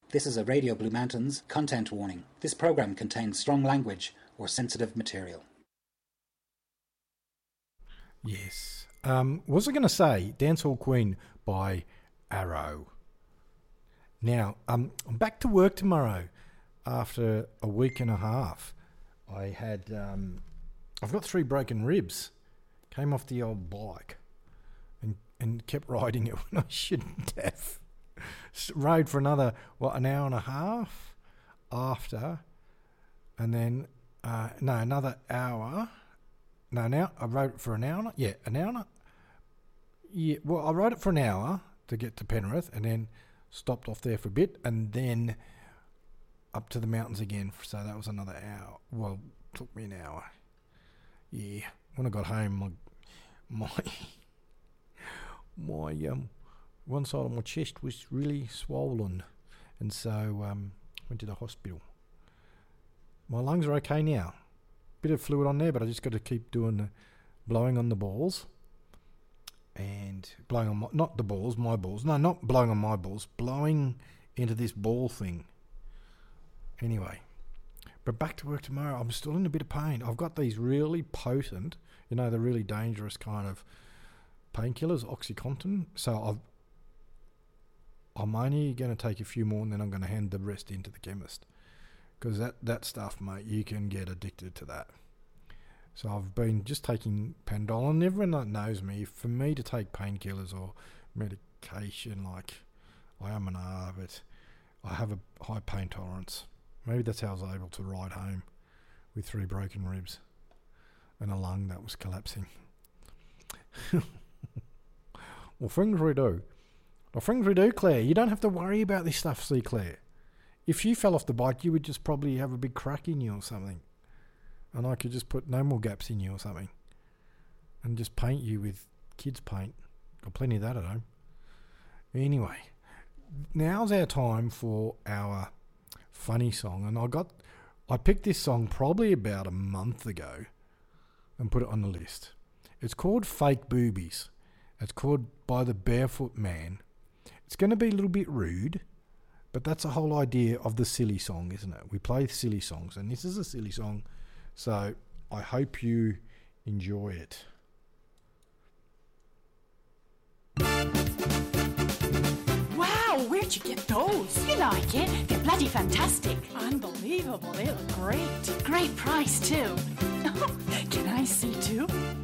This is a Radio Blue Mountains content warning. This program contains strong language or sensitive material. Yes. Was I going to say Dancehall Queen by Arrow? Now, I'm back to work tomorrow after a week and a half. I've got 3 broken ribs. Came off the old bike and kept riding it when I shouldn't have. Rode for another, an hour and a half after, and then, another hour. No, now I rode it for an hour. Yeah, an hour. Yeah, well, I rode it for an hour to get to Penrith, and then stopped off there for a bit, and then up to the mountains again. So that was another hour. Well, it took me an hour. Yeah, when I got home, my one side of my chest was really swollen, and so went to the hospital. My lungs are okay now. Bit of fluid on there, but I just got to keep doing the blowing on the balls and blowing on not the balls, my balls. No, not blowing on my balls, blowing into this ball thing. Anyway, but back to work tomorrow. I'm still in a bit of pain. I've got these really potent, the really dangerous kind of painkillers, OxyContin. So I'm only going to take a few more, and then I'm going to hand the rest into the chemist. Because that stuff, mate, you can get addicted to that. So I've been just taking Pandol, and everyone that knows me, for me to take painkillers or medication, like I am but I have a high pain tolerance. Maybe that's how I was able to ride home with 3 broken ribs and a lung that was collapsing. Well, things we do. Well, things we do, Claire. You don't have to worry about this stuff, see, Claire. If you fell off the bike, you would just probably have a big crack in you or something. And I could just put no more gaps in you or something. And just paint you with kids' paint. Got plenty of that at home. Anyway, now's our time for our funny song. And I picked this song probably about a month ago and put it on the list. It's called Fake Boobies. It's called By the Barefoot Man. It's going to be a little bit rude, but that's the whole idea of the silly song, isn't it? We play silly songs, and this is a silly song, so I hope you enjoy it. Wow, where'd you get those? You like it? They're bloody fantastic. Unbelievable, they look great. Great price too. Can I see too?